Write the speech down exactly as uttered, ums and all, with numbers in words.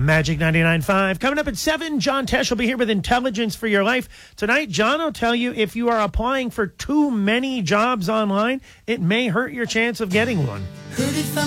Magic ninety-nine point five. Coming up at seven, John Tesh will be here with Intelligence for Your Life. Tonight, John will tell you if you are applying for too many jobs online, it may hurt your chance of getting one.